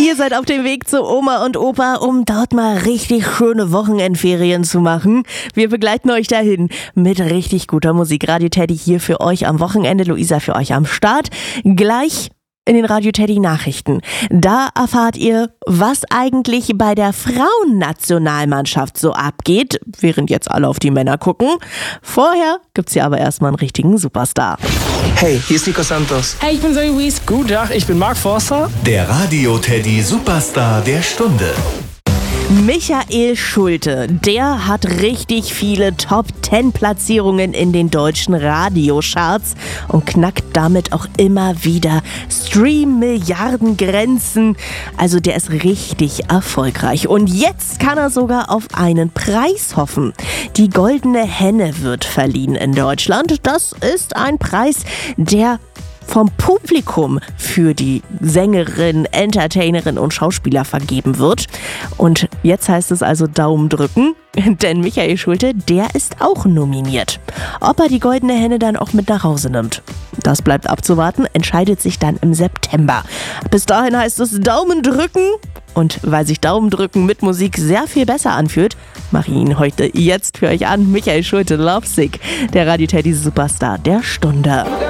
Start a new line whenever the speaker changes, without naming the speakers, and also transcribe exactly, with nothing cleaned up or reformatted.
Ihr seid auf dem Weg zu Oma und Opa, um dort mal richtig schöne Wochenendferien zu machen. Wir begleiten euch dahin mit richtig guter Musik. Radio Teddy hier für euch am Wochenende, Luisa für euch am Start. Gleich in den Radio Teddy Nachrichten. Da erfahrt ihr, was eigentlich bei der Frauennationalmannschaft so abgeht, während jetzt alle auf die Männer gucken. Vorher gibt's hier aber erstmal einen richtigen Superstar.
Hey, hier ist Nico Santos.
Hey, ich bin Zoe Wees.
Guten Tag, ich bin Mark Forster.
Der Radio Teddy Superstar der Stunde.
Michael Schulte, der hat richtig viele Top zehn Platzierungen in den deutschen Radiocharts und knackt damit auch immer wieder Stream-Milliarden-Grenzen. Also der ist richtig erfolgreich. Und jetzt kann er sogar auf einen Preis hoffen. Die Goldene Henne wird verliehen in Deutschland. Das ist ein Preis, der vom Publikum für die Sängerin, Entertainerin und Schauspieler vergeben wird. Und jetzt heißt es also Daumen drücken, denn Michael Schulte, der ist auch nominiert. Ob er die Goldene Henne dann auch mit nach Hause nimmt, das bleibt abzuwarten, entscheidet sich dann im September. Bis dahin heißt es Daumen drücken. Und weil sich Daumen drücken mit Musik sehr viel besser anfühlt, mache ich ihn heute jetzt für euch an. Michael Schulte, Lovesick, der Radio Teddy Superstar der Stunde.